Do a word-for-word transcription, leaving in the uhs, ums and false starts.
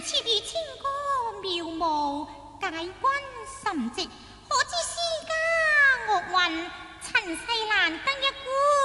似比清歌妙舞，解君神迹，可知詩家樂韻陳世蘭得一官。